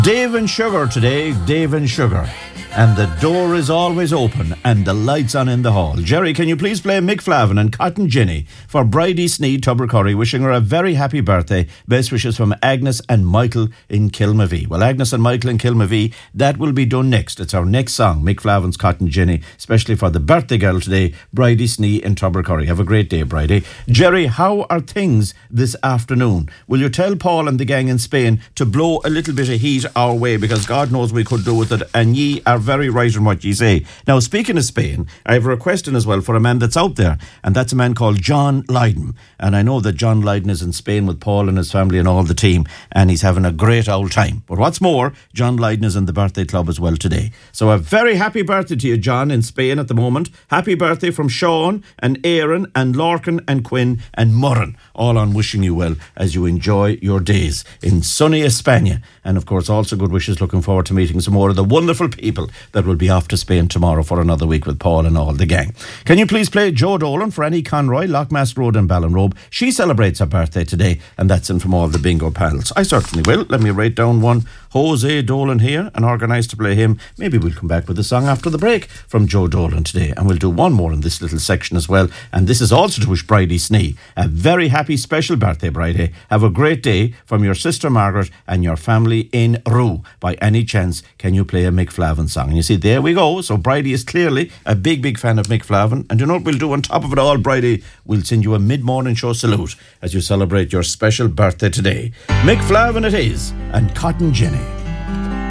Dave and Sugar today, Dave and Sugar. And the door is always open and the lights on in the hall. Jerry, can you please play Mick Flavin and Cotton Ginny for Bridie Sneed Tubbercurry, wishing her a very happy birthday. Best wishes from Agnes and Michael in Kilmavee. Well, Agnes and Michael in Kilmavee, that will be done next. It's our next song, Mick Flavin's Cotton Ginny, especially for the birthday girl today, Bridie Sneed in Tubbercurry. Have a great day, Bridie. Jerry, how are things this afternoon? Will you tell Paul and the gang in Spain to blow a little bit of heat our way, because God knows we could do with it, and ye are very right in what ye say. Now, speaking of Spain, I have a request in as well for a man that's out there, and that's a man called John Lydon. And I know that John Lydon is in Spain with Paul and his family and all the team, and he's having a great old time. But what's more, John Lydon is in the birthday club as well today. So a very happy birthday to you, John, in Spain at the moment. Happy birthday from Sean and Aaron and Larkin and Quinn and Murren, all on wishing you well as you enjoy your days in sunny España. And of course, also good wishes, looking forward to meeting some more of the wonderful people that will be off to Spain tomorrow for another week with Paul and all the gang. Can you please play Joe Dolan for Annie Conroy, Lockmass Road and Ballinrobe? She celebrates her birthday today, and that's in from all the bingo panels. I certainly will. Let me write down one Jose Dolan here and organise to play him. Maybe we'll come back with a song after the break from Joe Dolan today, and we'll do one more in this little section as well. And this is also to wish Bridie Snee a very happy special birthday, Bridie. Have a great day from your sister Margaret and your family in Rue. By any chance, can you play a Mick Flavin song? And you see, there we go. So Bridie is clearly a big fan of Mick Flavin. And you know what we'll do on top of it all, Bridie? We'll send you a mid-morning show salute as you celebrate your special birthday today. Mick Flavin it is, and Cotton Ginny.